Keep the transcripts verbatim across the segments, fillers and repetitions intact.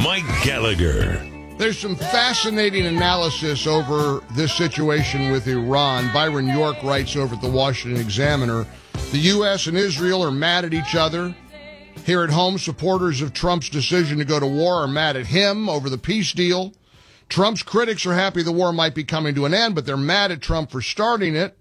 Mike Gallagher. There's some fascinating analysis over this situation with Iran. Byron York writes over at the Washington Examiner, the U S and Israel are mad at each other. Here at home, supporters of Trump's decision to go to war are mad at him over the peace deal. Trump's critics are happy the war might be coming to an end, but they're mad at Trump for starting it.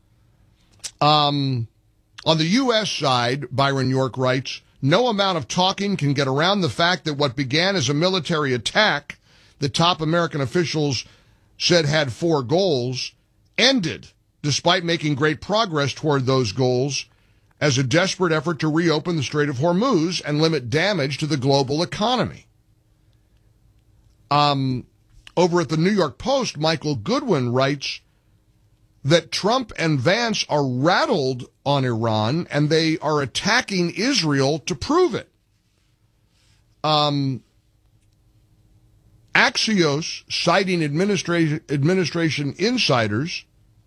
Um, on the U S side, Byron York writes, no amount of talking can get around the fact that what began as a military attack that top American officials said had four goals ended, despite making great progress toward those goals, as a desperate effort to reopen the Strait of Hormuz and limit damage to the global economy. Um, over at the New York Post, Michael Goodwin writes that Trump and Vance are rattled on Iran and they are attacking Israel to prove it. Um, Axios, citing administration, administration insiders,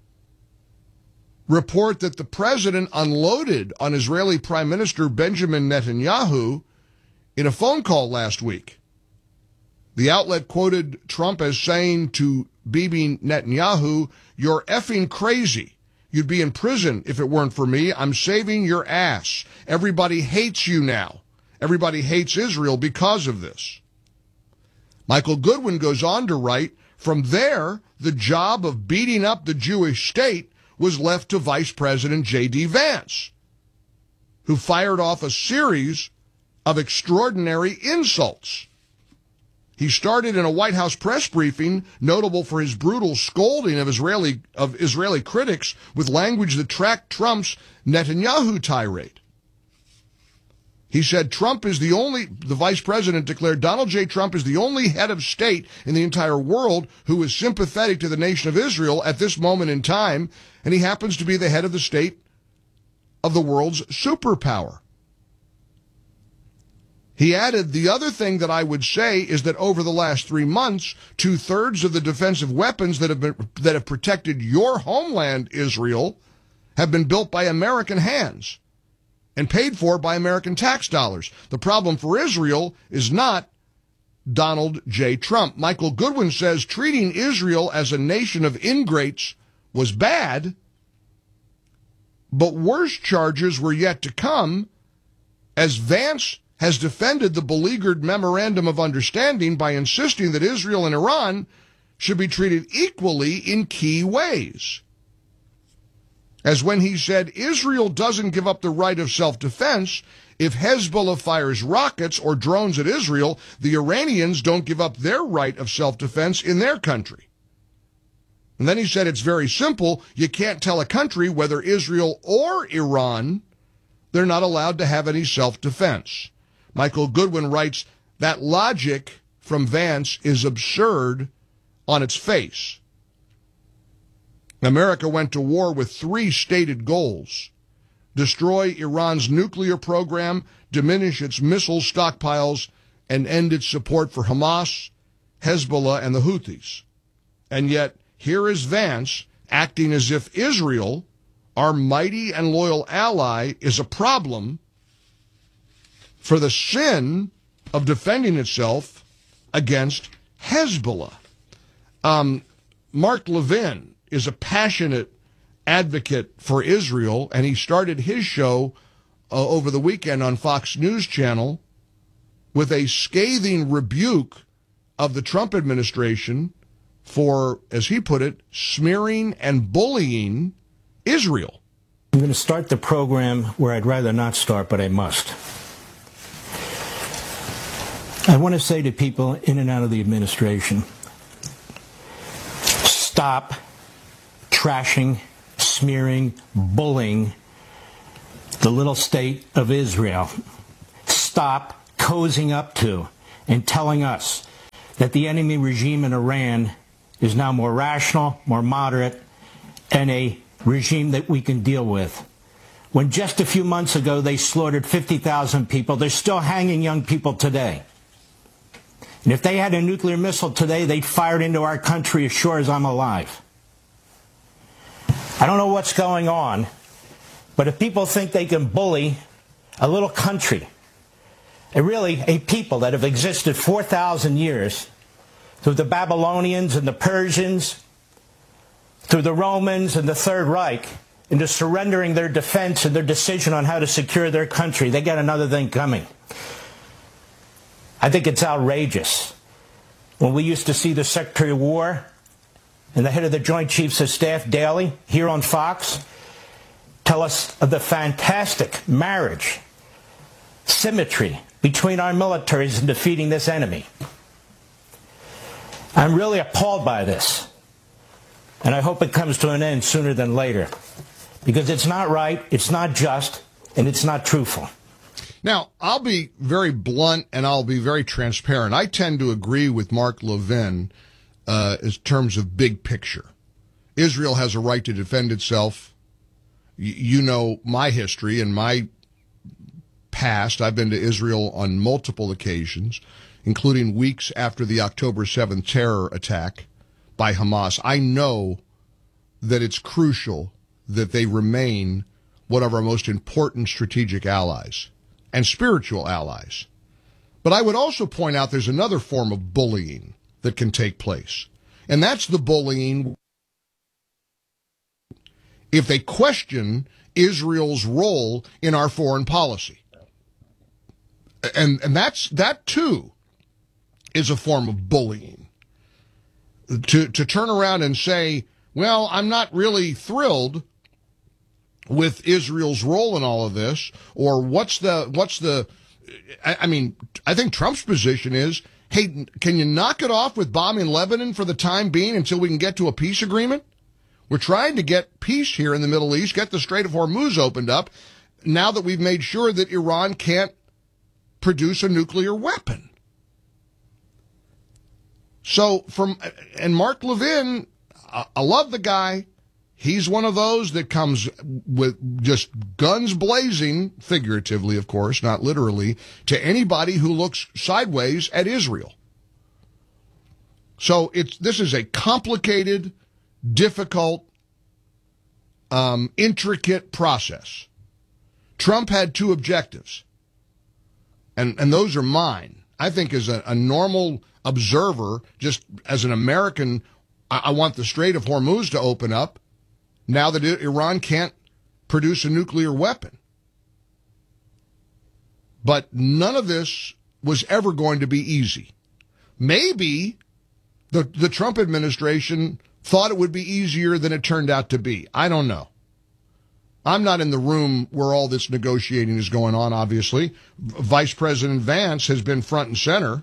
report that the president unloaded on Israeli Prime Minister Benjamin Netanyahu in a phone call last week. The outlet quoted Trump as saying to Bibi Netanyahu, "You're effing crazy. You'd be in prison if it weren't for me. I'm saving your ass. Everybody hates you now. Everybody hates Israel because of this." Michael Goodwin goes on to write, from there, the job of beating up the Jewish state was left to Vice President J D Vance, who fired off a series of extraordinary insults. He started in a White House press briefing, notable for his brutal scolding of Israeli, of Israeli critics with language that tracked Trump's Netanyahu tirade. He said Trump is the only, the vice president declared Donald J. Trump is the only head of state in the entire world who is sympathetic to the nation of Israel at this moment in time, and he happens to be the head of the state of the world's superpower. He added, the other thing that I would say is that over the last three months, two-thirds of the defensive weapons that have been, that have protected your homeland, Israel, have been built by American hands and paid for by American tax dollars. The problem for Israel is not Donald J. Trump. Michael Goodwin says treating Israel as a nation of ingrates was bad, but worse charges were yet to come, as Vance has defended the beleaguered Memorandum of Understanding by insisting that Israel and Iran should be treated equally in key ways. As when he said, Israel doesn't give up the right of self-defense. If Hezbollah fires rockets or drones at Israel, the Iranians don't give up their right of self-defense in their country. And then he said it's very simple. You can't tell a country, whether Israel or Iran, they're not allowed to have any self-defense. Michael Goodwin writes, that logic from Vance is absurd on its face. America went to war with three stated goals: destroy Iran's nuclear program, diminish its missile stockpiles, and end its support for Hamas, Hezbollah, and the Houthis. And yet, here is Vance acting as if Israel, our mighty and loyal ally, is a problem for the sin of defending itself against Hezbollah. Um, Mark Levin is a passionate advocate for Israel, and he started his show uh, over the weekend on Fox News Channel with a scathing rebuke of the Trump administration for, as he put it, smearing and bullying Israel. I'm going to start the program where I'd rather not start, but I must. I want to say to people in and out of the administration, stop trashing, smearing, bullying the little state of Israel. Stop cozying up to and telling us that the enemy regime in Iran is now more rational, more moderate, and a regime that we can deal with. When just a few months ago they slaughtered fifty thousand people, they're still hanging young people today. And if they had a nuclear missile today, they'd fire it into our country as sure as I'm alive. I don't know what's going on, but if people think they can bully a little country a really a people that have existed four thousand years through the Babylonians and the Persians, through the Romans and the Third Reich, into surrendering their defense and their decision on how to secure their country. They got another thing coming. I think it's outrageous. When we used to see the Secretary of War and the head of the Joint Chiefs of Staff daily here on Fox tell us of the fantastic marriage, symmetry between our militaries in defeating this enemy. I'm really appalled by this, and I hope it comes to an end sooner than later, because it's not right, it's not just, and it's not truthful. Now, I'll be very blunt and I'll be very transparent. I tend to agree with Mark Levin uh, in terms of big picture. Israel has a right to defend itself. Y- you know my history and my past. I've been to Israel on multiple occasions, including weeks after the October seventh terror attack by Hamas. I know that it's crucial that they remain one of our most important strategic allies and spiritual allies. But I would also point out there's another form of bullying that can take place, and that's the bullying if they question Israel's role in our foreign policy. And and that's that too is a form of bullying. To to turn around and say, well, I'm not really thrilled with Israel's role in all of this, or what's the what's the I, I mean, I think Trump's position is, hey, can you knock it off with bombing Lebanon for the time being until we can get to a peace agreement? We're trying to get peace here in the Middle East, get the Strait of Hormuz opened up, now that we've made sure that Iran can't produce a nuclear weapon. So from, and Mark Levin, I, I love the guy. He's one of those that comes with just guns blazing, figuratively, of course, not literally, to anybody who looks sideways at Israel. So it's, this is a complicated, difficult, um, intricate process. Trump had two objectives, and, and those are mine. I think as a, a normal observer, just as an American, I, I want the Strait of Hormuz to open up now that Iran can't produce a nuclear weapon. But none of this was ever going to be easy. Maybe the the Trump administration thought it would be easier than it turned out to be. I don't know. I'm not in the room where all this negotiating is going on, obviously. Vice President Vance has been front and center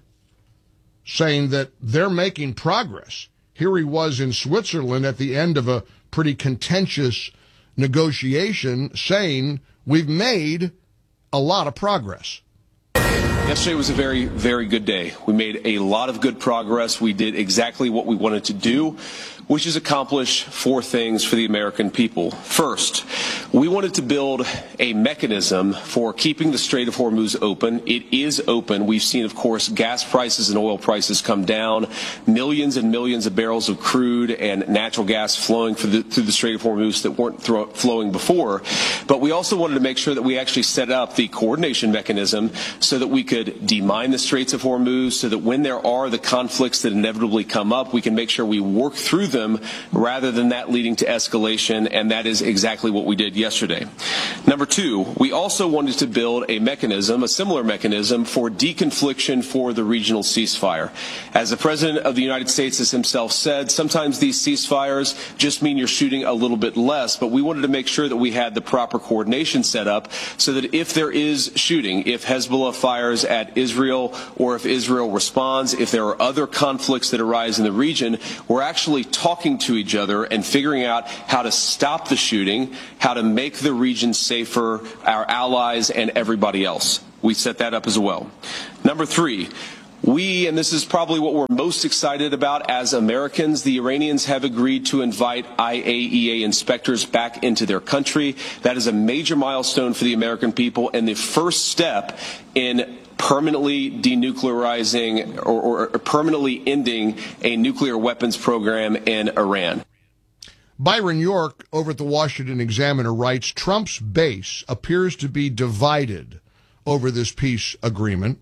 saying that they're making progress. Here he was in Switzerland at the end of a pretty contentious negotiation saying we've made a lot of progress. Yesterday was a very, very good day. We made a lot of good progress. We did exactly what we wanted to do, which is accomplish four things for the American people. First, we wanted to build a mechanism for keeping the Strait of Hormuz open. It is open. We've seen, of course, gas prices and oil prices come down, millions and millions of barrels of crude and natural gas flowing through the, through the Strait of Hormuz that weren't thro- flowing before. But we also wanted to make sure that we actually set up the coordination mechanism so that we could demine the Straits of Hormuz, so that when there are the conflicts that inevitably come up, we can make sure we work through them rather than that leading to escalation, and that is exactly what we did yesterday. Number two, we also wanted to build a mechanism, a similar mechanism, for deconfliction for the regional ceasefire. As the President of the United States has himself said, sometimes these ceasefires just mean you're shooting a little bit less, but we wanted to make sure that we had the proper coordination set up so that if there is shooting, if Hezbollah fires at Israel, or if Israel responds, if there are other conflicts that arise in the region, we're actually talking to each other and figuring out how to stop the shooting, how to make the region safer, our allies and everybody else. We set that up as well. Number three, we, and this is probably what we're most excited about as Americans, the Iranians have agreed to invite I A E A inspectors back into their country. That is a major milestone for the American people and the first step in permanently denuclearizing or, or permanently ending a nuclear weapons program in Iran. Byron York over at the Washington Examiner writes, Trump's base appears to be divided over this peace agreement.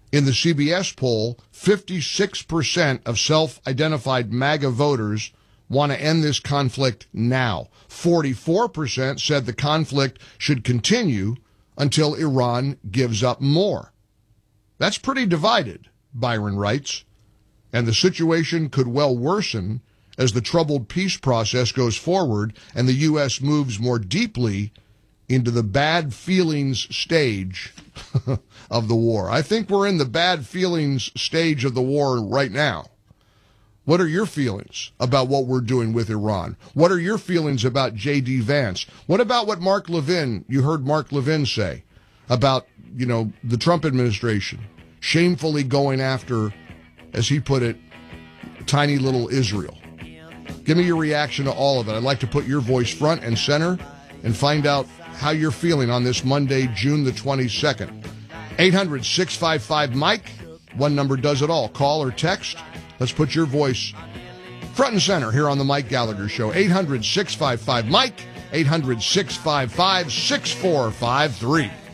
In the C B S poll, fifty-six percent of self-identified MAGA voters want to end this conflict now. forty-four percent said the conflict should continue until Iran gives up more. That's pretty divided, Byron writes, and the situation could well worsen as the troubled peace process goes forward and the U S moves more deeply into the bad feelings stage of the war. I think we're in the bad feelings stage of the war right now. What are your feelings about what we're doing with Iran? What are your feelings about J D Vance? What about what Mark Levin, you heard Mark Levin say about, you know, the Trump administration shamefully going after, as he put it, tiny little Israel? Give me your reaction to all of it. I'd like to put your voice front and center and find out how you're feeling on this Monday, June the twenty-second. eight hundred, six five five, Mike. One number does it all. Call or text. Let's put your voice front and center here on the Mike Gallagher Show. eight hundred, six five five, Mike. eight hundred, six five five, six four five three.